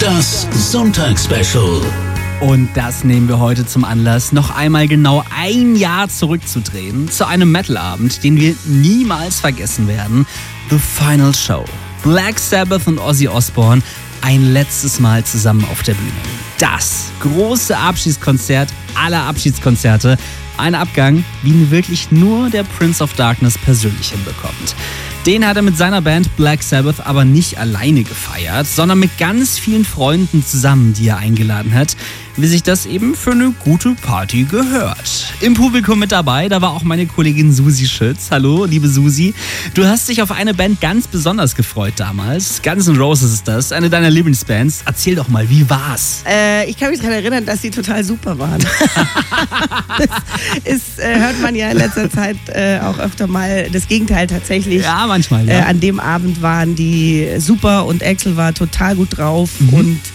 Das Sonntagsspecial. Und das nehmen wir heute zum Anlass, noch einmal genau ein Jahr zurückzudrehen zu einem Metal-Abend, den wir niemals vergessen werden. The Final Show. Black Sabbath und Ozzy Osbourne ein letztes Mal zusammen auf der Bühne. Das große Abschiedskonzert aller Abschiedskonzerte. Ein Abgang, wie ihn wirklich nur der Prince of Darkness persönlich hinbekommt. Den hat er mit seiner Band Black Sabbath aber nicht alleine gefeiert, sondern mit ganz vielen Freunden zusammen, die er eingeladen hat, wie sich das eben für eine gute Party gehört. Im Publikum mit dabei, da war auch meine Kollegin Susi Schütz. Hallo, liebe Susi. Du hast dich auf eine Band ganz besonders gefreut damals. Guns N' Roses ist das, eine deiner Lieblingsbands. Erzähl doch mal, wie war's? Ich kann mich daran erinnern, dass sie total super waren. Hört man ja in letzter Zeit auch öfter mal das Gegenteil tatsächlich. Ja, manchmal, ja. An dem Abend waren die super und Axl war total gut drauf und